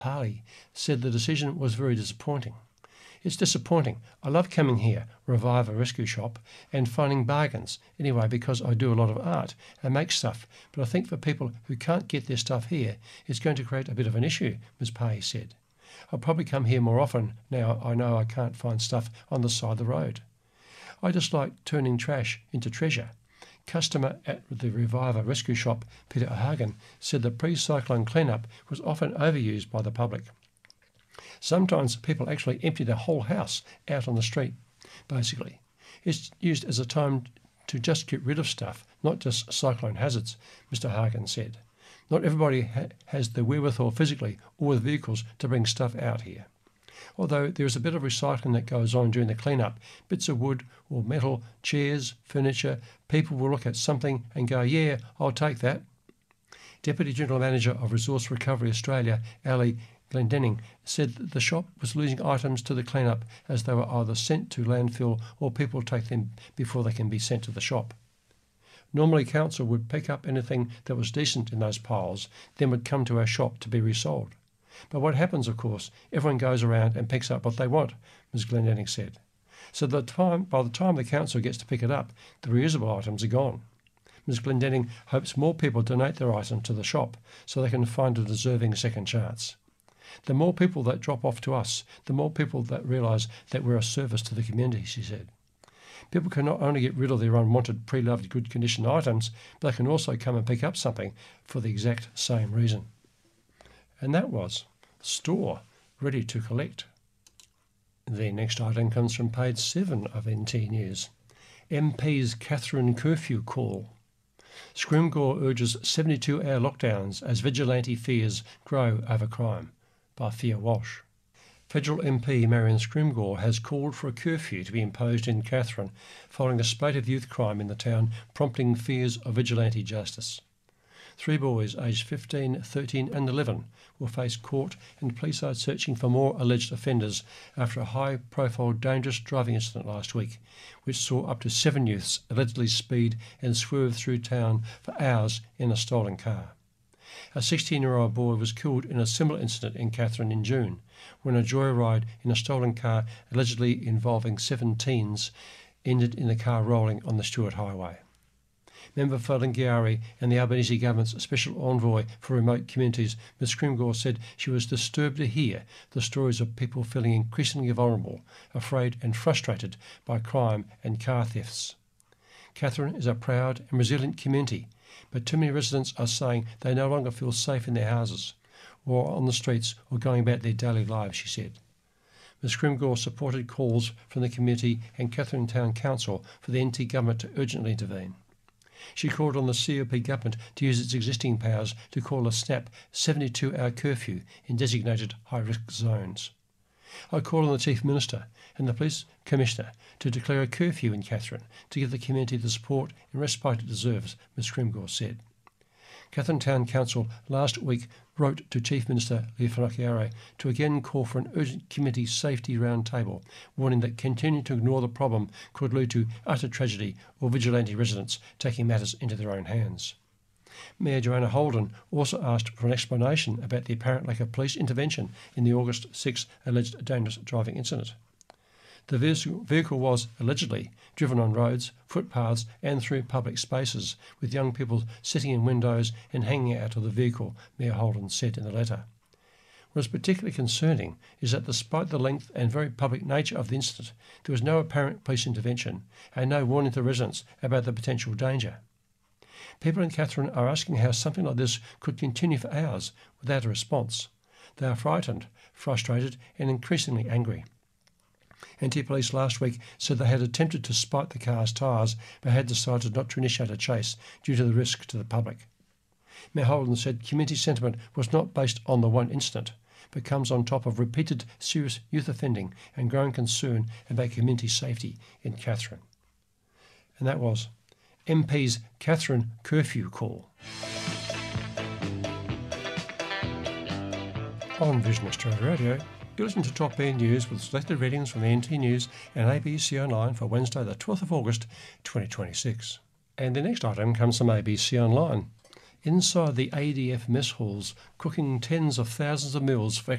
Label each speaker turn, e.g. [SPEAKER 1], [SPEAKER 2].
[SPEAKER 1] Parley said the decision was very disappointing. It's disappointing. I love coming here, Revive a Rescue Shop, and finding bargains, anyway, because I do a lot of art and make stuff. But I think for people who can't get their stuff here, it's going to create a bit of an issue, Ms. Parley said. I'll probably come here more often now I know I can't find stuff on the side of the road. I just like turning trash into treasure. Customer at the Revive a Rescue Shop, Peter O'Hagan, said the pre-cyclone cleanup was often overused by the public. Sometimes people actually empty their whole house out on the street, basically. It's used as a time to just get rid of stuff, not just cyclone hazards, Mr. Hagen said. Not everybody has the wherewithal physically or with vehicles to bring stuff out here. Although there is a bit of recycling that goes on during the cleanup, bits of wood or metal, chairs, furniture, people will look at something and go, yeah, I'll take that. Deputy General Manager of Resource Recovery Australia, Ali Glendenning, said that the shop was losing items to the cleanup as they were either sent to landfill or people take them before they can be sent to the shop. Normally council would pick up anything that was decent in those piles, then would come to our shop to be resold. But what happens, of course, everyone goes around and picks up what they want, Ms. Glendenning said. So by the time the council gets to pick it up, the reusable items are gone. Ms. Glendenning hopes more people donate their items to the shop so they can find a deserving second chance. The more people that drop off to us, the more people that realise that we're a service to the community, she said. People can not only get rid of their unwanted, pre-loved, good condition items, but they can also come and pick up something for the exact same reason. And that was Store Ready to Collect. The next item comes from page 7 of NT News. MP's Catherine curfew call. Scrimgeour urges 72-hour lockdowns as vigilante fears grow over crime, by Thea Walsh. Federal MP Marion Scrimgeour has called for a curfew to be imposed in Katherine following a spate of youth crime in the town, prompting fears of vigilante justice. 3 boys aged 15, 13 and 11 will face court and police are searching for more alleged offenders after a high-profile dangerous driving incident last week, which saw up to 7 youths allegedly speed and swerve through town for hours in a stolen car. A 16-year-old boy was killed in a similar incident in Katherine in June, when a joyride in a stolen car allegedly involving 7 teens ended in the car rolling on the Stuart Highway. Member Falingiari and the Albanese government's special envoy for remote communities, Ms. Scrimgeour, said she was disturbed to hear the stories of people feeling increasingly vulnerable, afraid and frustrated by crime and car thefts. Katherine is a proud and resilient community, but too many residents are saying they no longer feel safe in their houses, or on the streets, or going about their daily lives, she said. Ms. Scrimgeour supported calls from the community and Katherine Town Council for the NT government to urgently intervene. She called on the CLP government to use its existing powers to call a snap 72-hour curfew in designated high-risk zones. I call on the Chief Minister and the Police Commissioner to declare a curfew in Katherine to give the community the support and respite it deserves, Ms. Scrimgeour said. Katherine Town Council last week wrote to Chief Minister Lee Whanakiare to again call for an urgent community safety roundtable, warning that continuing to ignore the problem could lead to utter tragedy or vigilante residents taking matters into their own hands. Mayor Joanna Holden also asked for an explanation about the apparent lack of police intervention in the August 6 alleged dangerous driving incident. The vehicle was allegedly driven on roads, footpaths and through public spaces, with young people sitting in windows and hanging out of the vehicle, Mayor Holden said in the letter. What is particularly concerning is that despite the length and very public nature of the incident, there was no apparent police intervention and no warning to residents about the potential danger. People in Katherine are asking how something like this could continue for hours without a response. They are frightened, frustrated and increasingly angry. NT Police last week said they had attempted to spike the car's tyres but had decided not to initiate a chase due to the risk to the public. Mayor Holden said community sentiment was not based on the one incident, but comes on top of repeated serious youth offending and growing concern about community safety in Katherine. And that was MP's Katherine curfew call. On Vision Australia Radio, you listen to Top Air News with selected readings from the NT News and ABC Online for Wednesday the 12th of August 2026. And the next item comes from ABC Online. inside the ADF mess halls, cooking tens of thousands of meals for